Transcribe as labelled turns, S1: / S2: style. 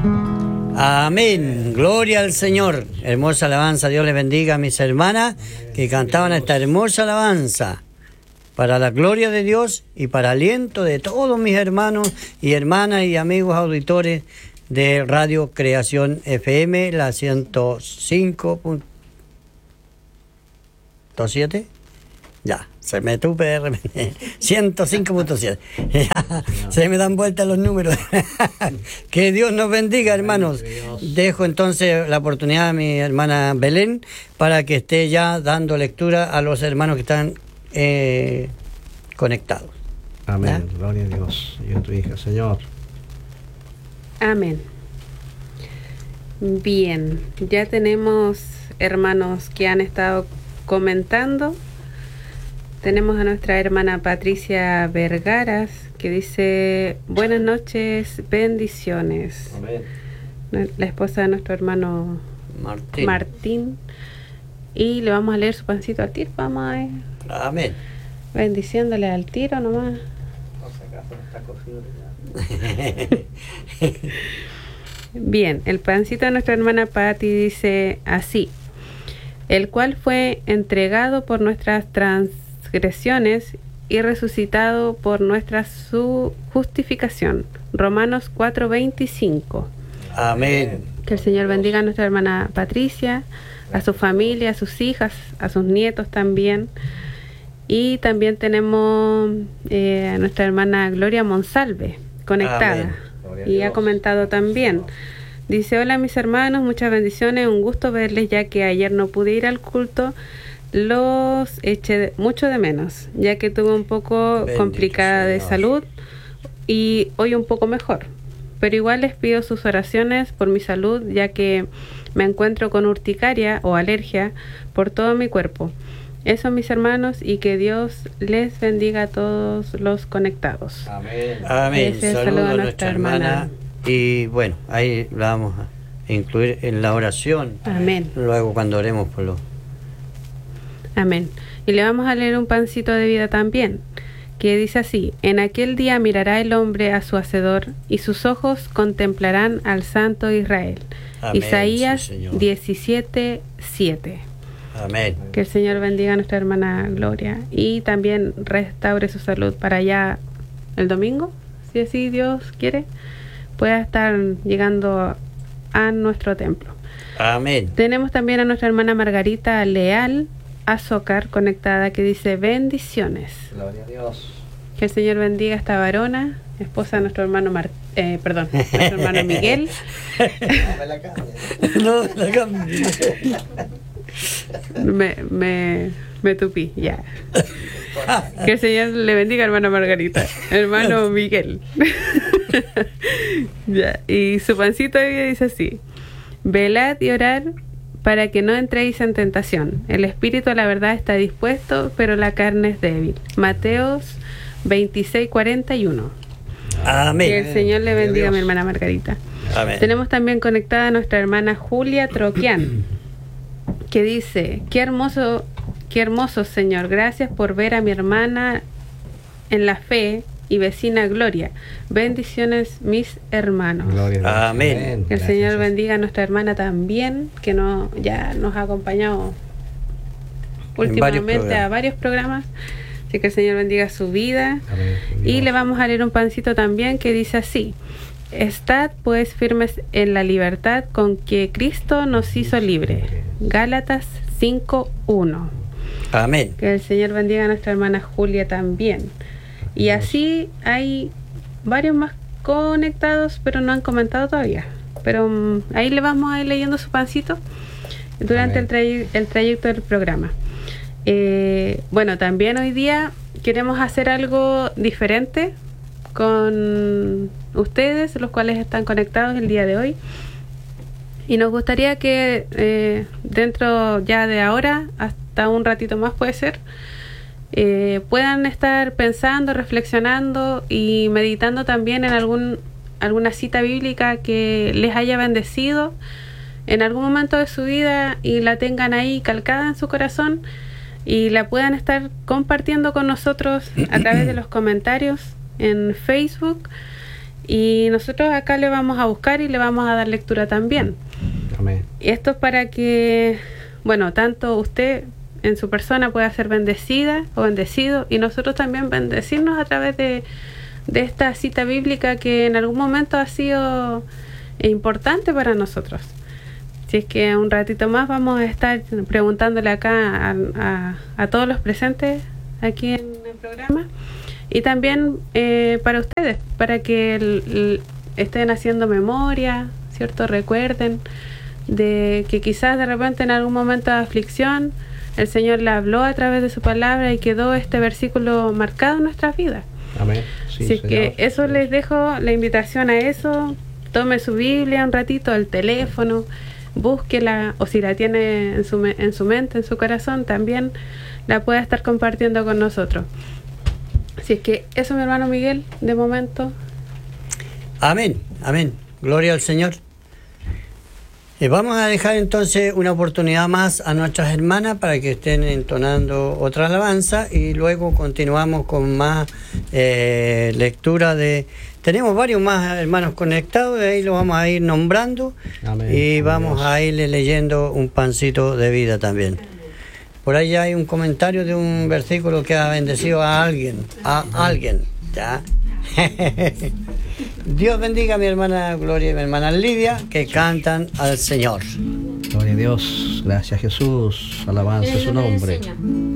S1: Amén, gloria al Señor. Hermosa alabanza, Dios les bendiga a mis hermanas que cantaban esta hermosa alabanza para la gloria de Dios y para aliento de todos mis hermanos y hermanas y amigos auditores de Radio Creación FM, la 105.7. Ya, se me tupe de repente. 105.7. Se me dan vueltas los números. Que Dios nos bendiga, hermanos. Dejo entonces la oportunidad a mi hermana Belén para que esté ya dando lectura a los hermanos que están conectados.
S2: Amén.
S1: ¿Ya?
S2: Gloria a Dios. Y a tu hija, Señor.
S3: Amén. Bien, ya tenemos hermanos que han estado comentando. Tenemos a nuestra hermana Patricia Vergaras que dice: buenas noches, bendiciones.
S2: Amén.
S3: La esposa de nuestro hermano Martín. Y le vamos a leer su pancito al tiro, mamá.
S1: Amén.
S3: Bendiciéndole al tiro nomás. Bien, el pancito de nuestra hermana Patti dice así: el cual fue entregado por nuestras transgresiones y resucitado por nuestra su justificación. Romanos 4:25.
S1: Amén.
S3: Que el Señor bendiga a nuestra hermana Patricia, a su familia, a sus hijas, a sus nietos también. Y también tenemos a nuestra hermana Gloria Monsalve conectada. Y ha comentado también. Dice: hola mis hermanos, muchas bendiciones, un gusto verles, ya que ayer no pude ir al culto. Los eché mucho de menos, ya que tuve un poco complicada de salud y hoy un poco mejor. Pero igual les pido sus oraciones por mi salud, ya que me encuentro con urticaria o alergia por todo mi cuerpo. Eso, mis hermanos, y que Dios les bendiga a todos los conectados.
S2: Amén.
S1: Amén. Saludo a nuestra hermana. Y bueno, ahí la vamos a incluir en la oración.
S3: Amén.
S1: Luego cuando oremos por los...
S3: Amén. Y le vamos a leer un pancito de vida también, que dice así: en aquel día mirará el hombre a su hacedor, y sus ojos contemplarán al Santo Israel.
S1: Amén.
S3: Isaías
S1: Sí,
S3: 17:7.
S1: Amén.
S3: Que el Señor bendiga a nuestra hermana Gloria y también restaure su salud para allá el domingo, si así Dios quiere, pueda estar llegando a nuestro templo.
S1: Amén.
S3: Tenemos también a nuestra hermana Margarita Leal Azócar conectada, que dice: bendiciones.
S2: Gloria a Dios.
S3: Que el Señor bendiga a esta varona, esposa de nuestro hermano nuestro hermano Miguel.
S1: No, la cambio.
S3: Me tupí, ya. Que el Señor le bendiga, hermana Margarita, hermano Miguel. Ya. Y su pancito dice así: velad y orad para que no entréis en tentación. El espíritu a la verdad está dispuesto, pero la carne es débil. Mateos 26:41.
S1: Amén.
S3: Que el Señor le bendiga a mi hermana Margarita.
S1: Amén.
S3: Tenemos también conectada a nuestra hermana Julia Troquián, que dice: qué hermoso Señor, gracias por ver a mi hermana en la fe y vecina Gloria. Bendiciones, mis hermanos.
S2: Gloria a Dios.
S1: Amén.
S3: Que el
S2: Gracias,
S3: Señor bendiga a nuestra hermana también, que ya nos ha acompañado últimamente a varios programas. Así que el Señor bendiga su vida.
S2: Amén.
S3: Y le vamos a leer un pancito también que dice así: estad pues firmes en la libertad con que Cristo nos hizo libre. Gálatas 5:1.
S1: Amén.
S3: Que el Señor bendiga a nuestra hermana Julia también. Y así hay varios más conectados, pero no han comentado todavía. Pero ahí le vamos a ir leyendo su pancito durante el trayecto del programa. Bueno, también hoy día queremos hacer algo diferente con ustedes, los cuales están conectados el día de hoy. Y nos gustaría que dentro ya de ahora, hasta un ratito más puede ser, puedan estar pensando, reflexionando y meditando también en alguna cita bíblica que les haya bendecido en algún momento de su vida y la tengan ahí calcada en su corazón y la puedan estar compartiendo con nosotros a través de los comentarios en Facebook Y nosotros acá le vamos a buscar y le vamos a dar lectura también.
S2: Amén.
S3: Y esto es para que, bueno, tanto usted en su persona pueda ser bendecida o bendecido, y nosotros también bendecirnos a través de esta cita bíblica que en algún momento ha sido importante para nosotros. Si es que un ratito más vamos a estar preguntándole acá a todos los presentes aquí en el programa, y también para ustedes, para que estén haciendo memoria, ¿cierto? Recuerden de que quizás de repente en algún momento de aflicción el Señor le habló a través de su palabra y quedó este versículo marcado en nuestras vidas.
S2: Amén. Sí,
S3: Así
S2: Señor.
S3: que eso les dejo la invitación a eso. Tome su Biblia un ratito, el teléfono, búsquela, o si la tiene en su mente, en su corazón, también la puede estar compartiendo con nosotros. Así es que eso, mi hermano Miguel, de momento.
S1: Amén, amén. Gloria al Señor. Vamos a dejar entonces una oportunidad más a nuestras hermanas para que estén entonando otra alabanza, y luego continuamos con más lectura de... Tenemos varios más hermanos conectados, de ahí los vamos a ir nombrando.
S2: Amén.
S1: Y vamos
S2: Dios.
S1: a irle leyendo un pancito de vida también. Por ahí hay un comentario de un versículo que ha bendecido a alguien, ¿ya? Dios bendiga a mi hermana Gloria y mi hermana Lidia, que cantan al Señor.
S2: Gloria a Dios. Gracias, Jesús. Alabanza a su nombre.